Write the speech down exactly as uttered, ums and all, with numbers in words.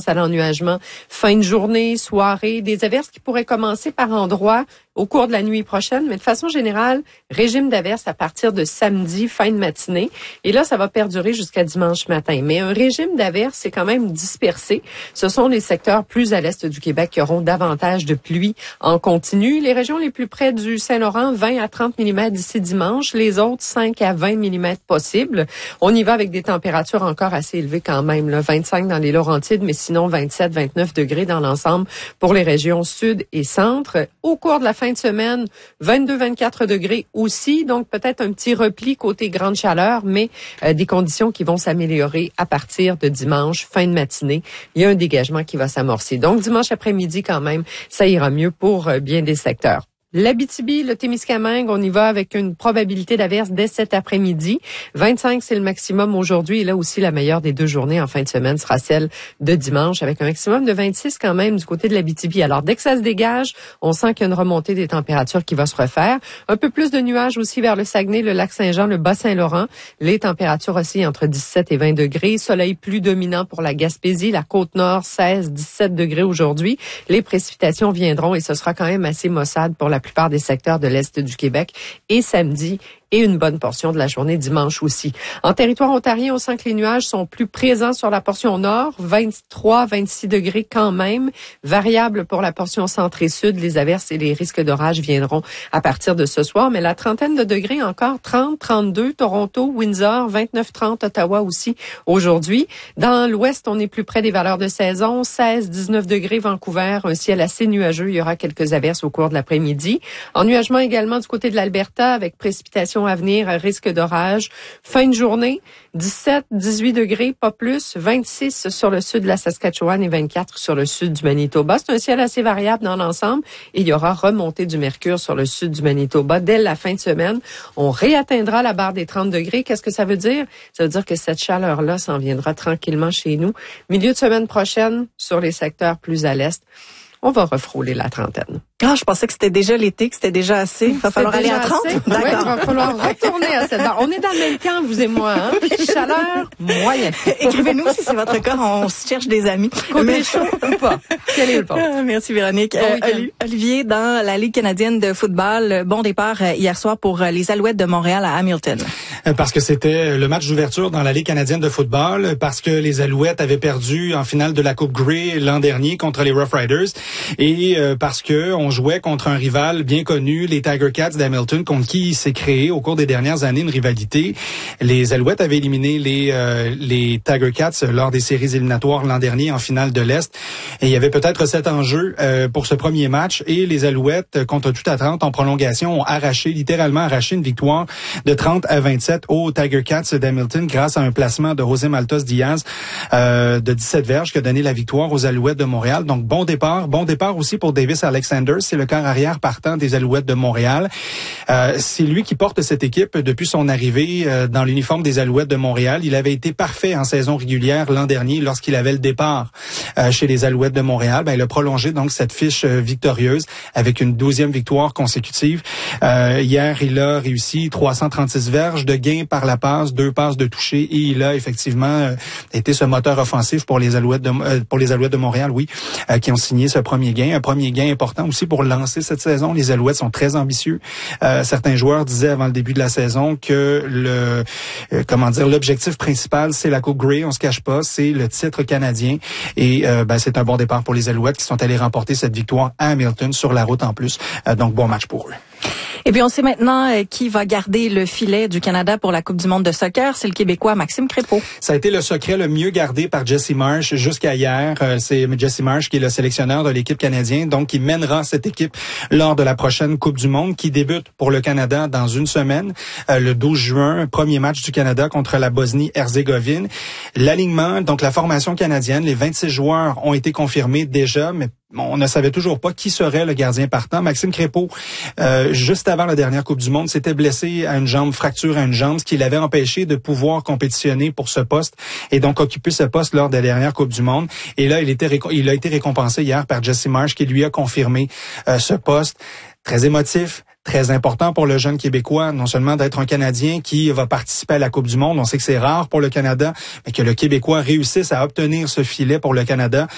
à l'ennuagement fin de journée, soirée, des averses qui pourraient commencer par endroits au cours de la nuit prochaine, mais de façon générale, régime d'averses à partir de samedi, fin de matinée. Et là, ça va perdurer jusqu'à dimanche matin. Mais un régime d'averses, c'est quand même dispersé. Ce sont les secteurs plus à l'est du Québec qui auront davantage de pluie en continu. Les régions les plus près du Saint-Laurent, vingt à trente millimètres d'ici dimanche. Les autres, cinq à vingt millimètres possibles. On y va avec des températures encore assez élevées quand même, là, vingt-cinq dans les Laurentides, mais sinon vingt-sept, vingt-neuf degrés dans l'ensemble pour les régions sud et centre. Au cours de la fin de semaine, vingt-deux, vingt-quatre degrés aussi, donc peut-être un petit repli côté grande chaleur, mais euh, des conditions qui vont s'améliorer à partir de dimanche, fin de matinée. Il y a un dégagement qui va s'amorcer. Donc dimanche après-midi quand même, ça ira mieux pour euh, bien des secteurs. L'Abitibi, le Témiscamingue, on y va avec une probabilité d'averse dès cet après-midi. vingt-cinq, c'est le maximum aujourd'hui. Et là aussi, la meilleure des deux journées en fin de semaine sera celle de dimanche, avec un maximum de vingt-six quand même du côté de l'Abitibi. Alors, dès que ça se dégage, on sent qu'il y a une remontée des températures qui va se refaire. Un peu plus de nuages aussi vers le Saguenay, le Lac-Saint-Jean, le Bas-Saint-Laurent. Les températures aussi entre dix-sept et vingt degrés. Soleil plus dominant pour la Gaspésie, la Côte-Nord, seize, dix-sept degrés aujourd'hui. Les précipitations viendront et ce sera quand même assez maussade pour la La plupart des secteurs de l'Est du Québec et samedi et une bonne portion de la journée dimanche aussi. En territoire ontarien, on sent que les nuages sont plus présents sur la portion nord, vingt-trois, vingt-six degrés quand même, variable pour la portion centre et sud. Les averses et les risques d'orage viendront à partir de ce soir, mais la trentaine de degrés encore, trente, trente-deux, Toronto, Windsor, vingt-neuf, trente, Ottawa aussi aujourd'hui. Dans l'ouest, on est plus près des valeurs de saison, seize, dix-neuf degrés, Vancouver, un ciel assez nuageux, il y aura quelques averses au cours de l'après-midi. Ennuagement également du côté de l'Alberta avec précipitations à venir, risque d'orage. Fin de journée, dix-sept, dix-huit degrés, pas plus, vingt-six sur le sud de la Saskatchewan et vingt-quatre sur le sud du Manitoba. C'est un ciel assez variable dans l'ensemble et il y aura remontée du mercure sur le sud du Manitoba. Dès la fin de semaine, on réatteindra la barre des trente degrés. Qu'est-ce que ça veut dire? Ça veut dire que cette chaleur-là s'en viendra tranquillement chez nous. Milieu de semaine prochaine, sur les secteurs plus à l'est, on va refrôler la trentaine. Ah, je pensais que c'était déjà l'été, que c'était déjà assez. Il va falloir aller à trente. Oui, il va falloir retourner à cette barre. On est dans le même camp, vous et moi. Hein? Chaleur moyenne. Écrivez-nous si c'est votre cas. On cherche des amis. Côté chaud ou pas? Quel est le point? Merci Véronique. Bon euh, Olivier, dans la Ligue canadienne de football, bon départ hier soir pour les Alouettes de Montréal à Hamilton. Parce que c'était le match d'ouverture dans la Ligue canadienne de football, parce que les Alouettes avaient perdu en finale de la Coupe Grey l'an dernier contre les Rough Riders, et euh, parce que on jouait contre un rival bien connu, les Tiger Cats d'Hamilton, contre qui il s'est créé au cours des dernières années une rivalité. Les Alouettes avaient éliminé les euh, les Tiger Cats lors des séries éliminatoires l'an dernier en finale de l'Est, et il y avait peut-être cet enjeu euh, pour ce premier match, et les Alouettes, contre toute attente, en prolongation, ont arraché, littéralement arraché une victoire de trente à vingt-sept aux Tiger Cats d'Hamilton grâce à un placement de José Maltos Diaz euh, de dix-sept verges qui a donné la victoire aux Alouettes de Montréal. Donc bon départ, bon départ aussi pour Davis Alexander, c'est le quart arrière partant des Alouettes de Montréal. Euh, c'est lui qui porte cette équipe depuis son arrivée euh, dans l'uniforme des Alouettes de Montréal. Il avait été parfait en saison régulière l'an dernier lorsqu'il avait le départ euh, chez les Alouettes de Montréal. Ben, il a prolongé donc cette fiche euh, victorieuse avec une douzième victoire consécutive. Euh, hier, il a réussi trois cent trente-six verges de gain par la passe, deux passes de toucher, et il a effectivement euh, été ce moteur offensif pour les Alouettes de, euh, pour les Alouettes de Montréal, oui, euh, qui ont signé ce premier gain. Un premier gain important aussi pour lancer cette saison. Les Alouettes sont très ambitieux. Euh, certains joueurs disaient avant le début de la saison que le euh, comment dire l'objectif principal, c'est la Coupe Grey, on se cache pas, c'est le titre canadien, et euh, ben, c'est un bon départ pour les Alouettes qui sont allés remporter cette victoire à Hamilton sur la route en plus. Euh, donc bon match pour eux. Et puis on sait maintenant euh, qui va garder le filet du Canada pour la Coupe du monde de soccer, c'est le Québécois Maxime Crépeau. Ça a été le secret le mieux gardé par Jesse Marsh jusqu'à hier. Euh, c'est Jesse Marsh qui est le sélectionneur de l'équipe canadienne, donc qui mènera cette équipe lors de la prochaine Coupe du monde qui débute pour le Canada dans une semaine, euh, le douze juin, premier match du Canada contre la Bosnie-Herzégovine. L'alignement, donc la formation canadienne, les vingt-six joueurs ont été confirmés déjà, mais on ne savait toujours pas qui serait le gardien partant. Maxime Crépeau, euh, juste avant la dernière Coupe du monde, s'était blessé à une jambe, fracture à une jambe, ce qui l'avait empêché de pouvoir compétitionner pour ce poste et donc occuper ce poste lors de la dernière Coupe du monde. Et là, il, était, il a été récompensé hier par Jesse Marsh qui lui a confirmé euh, ce poste. Très émotif, très important pour le jeune Québécois, non seulement d'être un Canadien qui va participer à la Coupe du monde, on sait que c'est rare pour le Canada, mais que le Québécois réussisse à obtenir ce filet pour le Canada.